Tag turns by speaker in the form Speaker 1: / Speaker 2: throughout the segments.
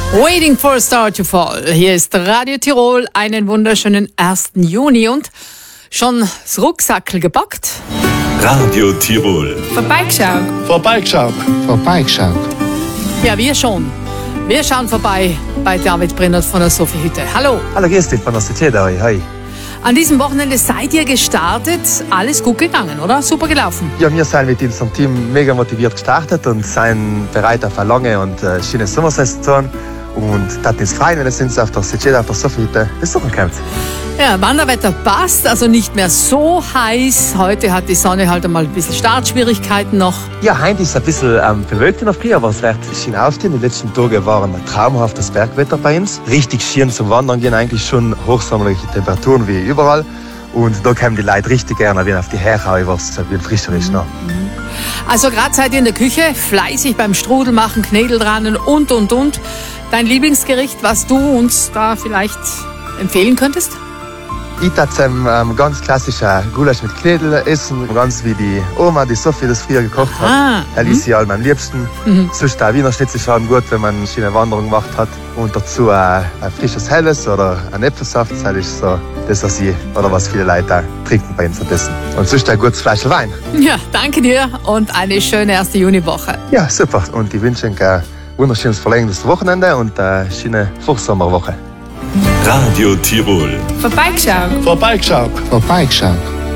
Speaker 1: Waiting for a Star to Fall. Hier ist Radio Tirol, einen wunderschönen 1. Juni und schon das Rucksackel gepackt.
Speaker 2: Radio Tirol.
Speaker 3: Vorbeigeschaut.
Speaker 4: Vorbeigeschaut. Vorbeigeschaut.
Speaker 1: Ja, wir schon. Wir schauen vorbei bei David Brennert von der Sophie Hütte. Hallo.
Speaker 5: Hallo, grüß dich von der Cité da. Hi.
Speaker 1: An diesem Wochenende seid ihr gestartet. Alles gut gegangen, oder? Super gelaufen.
Speaker 5: Ja, wir sind mit unserem Team mega motiviert gestartet und sind bereit auf eine lange und schöne Sommersaison. Und das ist fein, wenn es uns auf der Cité, auf der Sophie Hütte besuchen kommt.
Speaker 1: Ja, Wanderwetter passt, also nicht mehr so heiß. Heute hat die Sonne halt einmal ein bisschen Startschwierigkeiten noch.
Speaker 5: Ja, heute ist es ein bisschen bewölkt in der Früh, aber es wird schön aufstehen. Die letzten Tage waren ein traumhaftes Bergwetter bei uns. Richtig schön zum Wandern gehen, eigentlich schon hochsommerliche Temperaturen wie überall. Und da kommen die Leute richtig gerne wieder auf die Herrau, was wie frischer ist noch.
Speaker 1: Also gerade seid ihr in der Küche, fleißig beim Strudel machen, Knädel dran und. Dein Lieblingsgericht, was du uns da vielleicht empfehlen könntest?
Speaker 5: Ich würde ganz klassischer Gulasch mit Knädel essen, ganz wie die Oma, die Sophie das früher gekocht hat. Das ist sie allem am liebsten. Sonst auch Wiener Schnitzel schauen gut, wenn man eine schöne Wanderung gemacht hat. Und dazu ein frisches Helles oder ein Äpfelsaft, das ist so das, was ich oder was viele Leute auch trinken bei uns am besten. Und sonst ein gutes Fleisch Wein.
Speaker 1: Ja, danke dir und eine schöne 1. Juniwoche.
Speaker 5: Ja, super. Und ich wünsche Ihnen ein wunderschönes verlängertes Wochenende und eine schöne Hochsommerwoche.
Speaker 2: Radio Tirol.
Speaker 3: Vorbeigeschaut.
Speaker 4: Vorbeigeschaut. Vorbeigeschaut.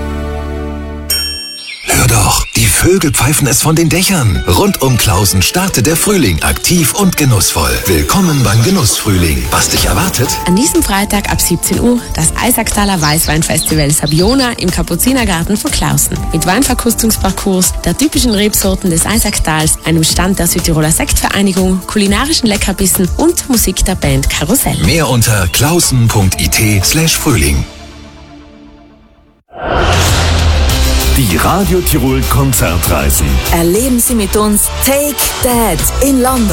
Speaker 6: Hör doch, die Vögel pfeifen es von den Dächern. Rund um Klausen startet der Frühling aktiv und genussvoll. Willkommen beim Genussfrühling. Was dich erwartet?
Speaker 7: An diesem Freitag ab 17 Uhr das Eisacktaler Weißweinfestival Sabiona im Kapuzinergarten von Klausen. Mit Weinverkostungsparcours, der typischen Rebsorten des Eisacktals, einem Stand der Südtiroler Sektvereinigung, kulinarischen Leckerbissen und Musik der Band Karussell.
Speaker 6: Mehr unter klausen.it/Frühling.
Speaker 2: Die Radio Tirol Konzertreisen.
Speaker 8: Erleben Sie mit uns Take That in London.